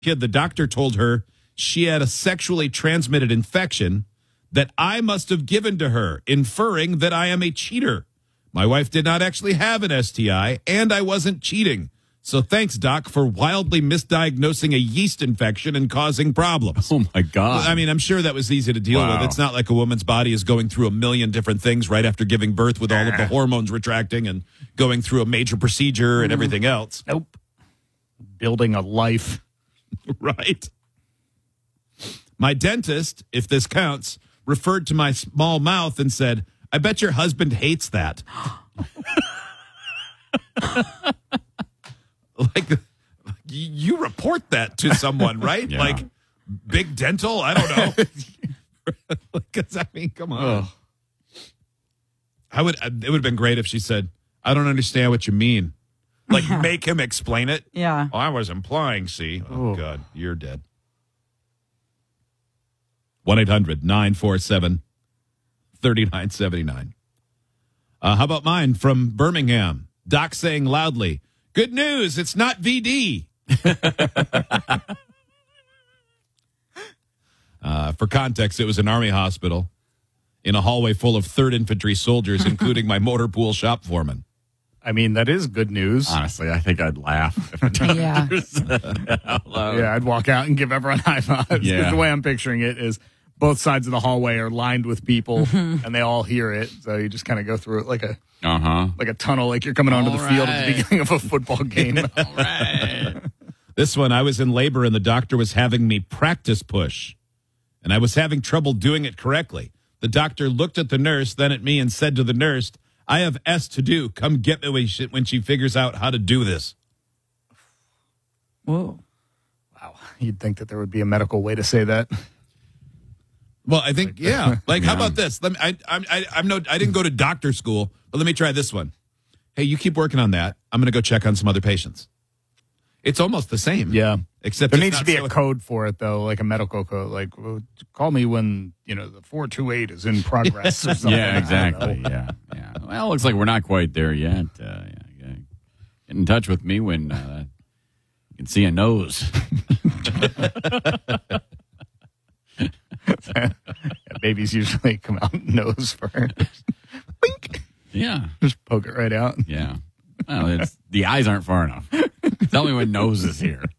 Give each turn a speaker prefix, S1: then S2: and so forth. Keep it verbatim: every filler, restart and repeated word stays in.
S1: kid, the doctor told her she had a sexually transmitted infection that I must have given to her, inferring that I am a cheater. My wife did not actually have an S T I, and I wasn't cheating. So thanks, Doc, for wildly misdiagnosing a yeast infection and causing problems.
S2: Oh, my God.
S1: I mean, I'm sure that was easy to deal
S2: Wow.
S1: with. It's not like a woman's body is going through a million different things right after giving birth with all of the hormones retracting and going through a major procedure and everything else.
S3: Nope. Building a life.
S1: Right. My dentist, if this counts, referred to my small mouth and said, I bet your husband hates that. Like, you report that to someone, right?
S2: Yeah.
S1: Like, big dental? I don't know. Because, I mean, come on.
S3: Ugh.
S1: I would. It would have been great if she said, I don't understand what you mean. Like, make him explain it.
S4: Yeah.
S1: Oh, I was implying, see. Oh, God, you're dead. one eight hundred nine four seven three nine seven nine. Uh, how about mine from Birmingham? Doc saying loudly, good news, it's not V D. uh, for context, it was an Army hospital in a hallway full of third Infantry soldiers, including my motor pool shop foreman.
S3: I mean, that is good news.
S2: Honestly, I think I'd laugh.
S4: Yeah.
S3: Yeah, I'd walk out and give everyone high fives.
S2: Yeah.
S3: The way I'm picturing it is both sides of the hallway are lined with people, and they all hear it. So you just kind of go through it like a
S2: Uh-huh.
S3: like a tunnel, like you're coming onto
S2: All
S3: the field at the
S2: right.
S3: beginning of a football game.
S2: All right.
S1: This one, I was in labor and the doctor was having me practice push, and I was having trouble doing it correctly. The doctor looked at the nurse, then at me, and said to the nurse, I have S to do. Come get me when she, when she figures out how to do this.
S4: Whoa.
S3: Wow, you'd think that there would be a medical way to say that.
S1: Well, I think, yeah. Like, how
S2: Yeah.
S1: about this? Let me, I, I'm, I, I'm no, I didn't go to doctor school, but let me try this one. Hey, you keep working on that. I'm going to go check on some other patients. It's almost the same.
S3: Yeah.
S1: Except
S3: There
S1: it's
S3: needs to
S1: not
S3: be
S1: so-
S3: a code for it, though, like a medical code. Like, well, call me when, you know, the four two eight is in progress or something.
S2: Yeah,
S3: I don't
S2: exactly.
S3: know.
S2: Yeah, yeah. Well, it looks like we're not quite there yet. Uh, yeah, yeah. Get in touch with me when uh, you can see a nose.
S3: Yeah, babies usually come out nose first. Wink.
S2: Yeah,
S3: Just poke it right out.
S2: yeah. Well, it's, the eyes aren't far enough. Tell me when nose is here.